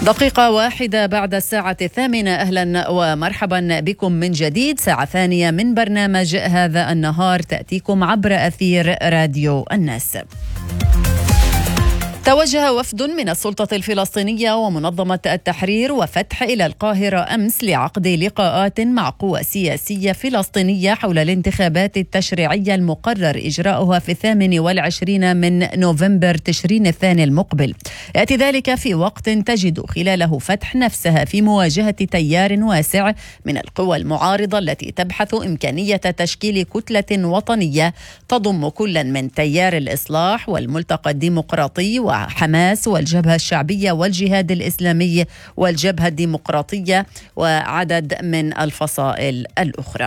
دقيقة واحدة بعد الساعة 8، أهلا ومرحبا بكم من جديد. ساعة ثانية من برنامج هذا النهار تأتيكم عبر أثير راديو الناس. توجه وفد من السلطة الفلسطينية ومنظمة التحرير وفتح إلى القاهرة أمس لعقد لقاءات مع قوى سياسية فلسطينية حول الانتخابات التشريعية المقرر إجراؤها في 28 من نوفمبر تشرين الثاني المقبل. يأتي ذلك في وقت تجد خلاله فتح نفسها في مواجهة تيار واسع من القوى المعارضة التي تبحث إمكانية تشكيل كتلة وطنية تضم كل من تيار الإصلاح والملتقى الديمقراطي وحماس والجبهة الشعبية والجهاد الإسلامي والجبهة الديمقراطية وعدد من الفصائل الأخرى.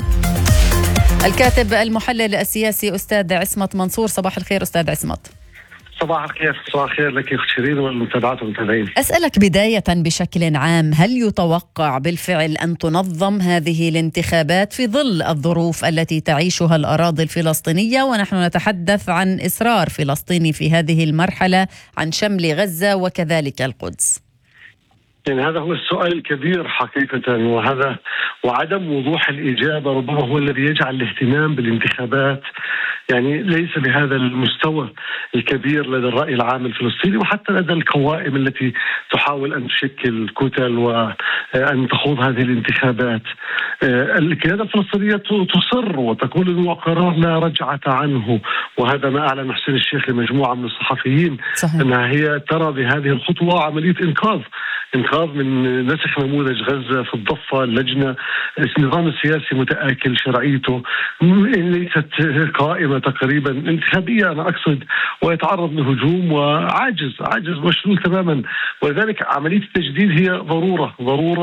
الكاتب المحلل السياسي أستاذ عصمت منصور، صباح الخير أستاذ عصمت. صباح الخير. صباح الخير لك يا شيرين والمتابعات والمتابعين. أسألك بداية بشكل عام، هل يتوقع بالفعل أن تنظم هذه الانتخابات في ظل الظروف التي تعيشها الأراضي الفلسطينية، ونحن نتحدث عن إصرار فلسطيني في هذه المرحلة عن شمل غزة وكذلك القدس؟ يعني هذا هو السؤال الكبير حقيقة، وعدم وضوح الإجابة ربما هو الذي يجعل الاهتمام بالانتخابات يعني ليس بهذا المستوى الكبير لدى الرأي العام الفلسطيني، وحتى لدى القوائم التي تحاول أن تشكل كتل وأن تخوض هذه الانتخابات. القيادة الفلسطينية تصر وتقول أنه قرار لا رجعة عنه، وهذا ما أعلن حسين الشيخ لمجموعة من الصحفيين. صحيح. أنها هي ترى بهذه الخطوة عملية إنقاذ من نسخ نموذج غزة في الضفة. اللجنة النظام السياسي متآكل، شرعيته ليست قائمة تقريبا انتخابية أنا أقصد، ويتعرض لهجوم وعاجز مشلول تماما. ولذلك عملية التجديد هي ضرورة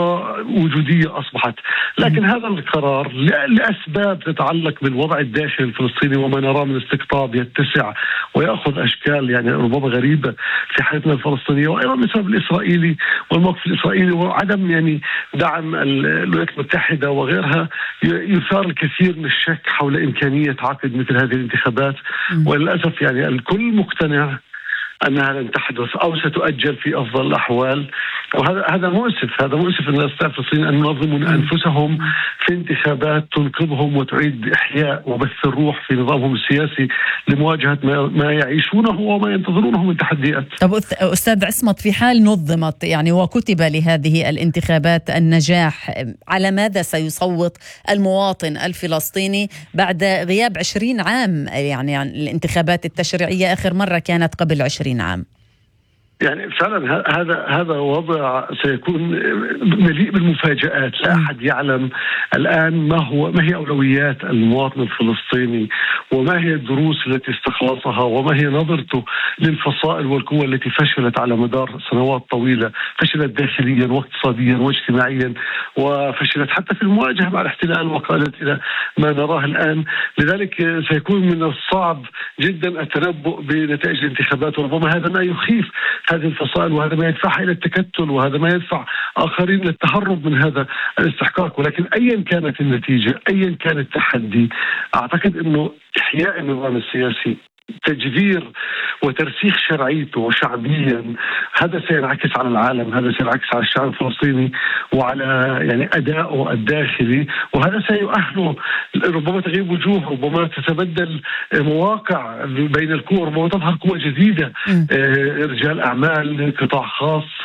وجودية أصبحت. لكن هذا القرار لأسباب تتعلق بالوضع الداخلي الفلسطيني وما نراه من استقطاب يتسع ويأخذ أشكال يعني ربما غريبة في حياتنا الفلسطينية، وأيضا بسبب الإسرائيلي والموقف الإسرائيلي وعدم يعني دعم الولايات المتحدة وغيرها، يثار الكثير من الشك حول إمكانية عقد مثل هذه الانتخابات. وللأسف يعني الكل مقتنع أنها لن تحدث أو ستؤجل في أفضل الأحوال، وهذا مؤسف. الناس الفلسطينيين أن ينظمون أنفسهم في انتخابات تنقذهم وتعيد إحياء وبث الروح في نظامهم السياسي لمواجهة ما يعيشونه وما ينتظرونه من تحديات. طب أستاذ عصمت، في حال نظمت يعني وكتب لهذه الانتخابات النجاح، على ماذا سيصوت المواطن الفلسطيني بعد غياب 20 عام؟ يعني عن الانتخابات التشريعية آخر مرة كانت قبل 20 عام. يعني فعلا هذا وضع سيكون مليء بالمفاجآت. لا أحد يعلم الآن ما هي أولويات المواطن الفلسطيني، وما هي الدروس التي استخلصها، وما هي نظرته للفصائل والقوى التي فشلت على مدار سنوات طويلة، فشلت داخليا واقتصاديا واجتماعيا، وفشلت حتى في المواجهة مع الاحتلال وقادت إلى ما نراه الآن. لذلك سيكون من الصعب جدا التنبؤ بنتائج الانتخابات، وربما هذا ما يخيف هذه الفصائل، وهذا ما يدفعها إلى التكتل، وهذا ما يدفع آخرين للتهرب من هذا الاستحقاق. ولكن أيا كانت النتيجة، أيا كان التحدي، أعتقد أنه إحياء النظام السياسي، تجذير وترسيخ شرعيته شعبيا، هذا سينعكس على العالم، هذا سينعكس على الشعب الفلسطيني وعلى يعني أدائه الداخلي، وهذا سيؤهله. ربما تغيب وجوه، ربما تتبدل مواقع بين القوى، ربما تظهر قوى جديدة، رجال أعمال، قطاع خاص،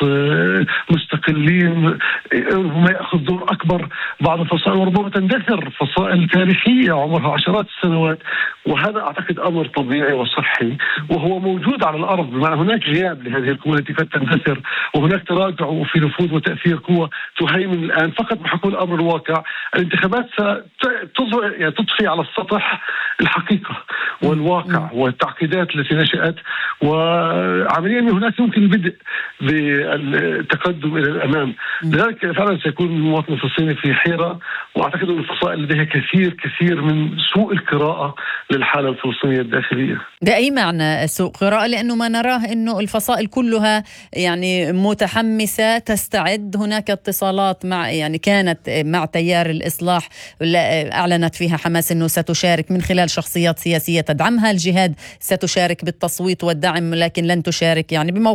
مستقلين، ربما يأخذ دور أكبر بعض الفصائل، وربما تندثر فصائل تاريخية عمرها عشرات السنوات. وهذا أعتقد أمر طبيعي وصحي وهو موجود على الأرض، بمعنى هناك غياب لهذه القوى التي قد تندثر، وهناك تراجع في نفوذ وتأثير قوى تهيمن الآن. فقط بحكم الأمر الواقع الانتخابات تضفي على السطح الحقيقة والواقع والتعقيدات التي نشأت، وعمليا هناك يمكن البدء بالتقدم إلى الأمام. لذلك فعلا سيكون المواطن الفلسطيني في حيرة، وأعتقد أن الفصائل لديها كثير من سوء القراءة للحالة الفلسطينية الداخلية. بأي معنى سوء قراءة؟ لأنه ما نراه أنه الفصائل كلها يعني متحمسة تستعد. هناك اتصالات كانت مع تيار الإصلاح أعلنت فيها حماس أنه ستشارك من خلال شخصيات سياسية تدعمها، الجهاد ستشارك بالتصويت والدعم لكن لن تشارك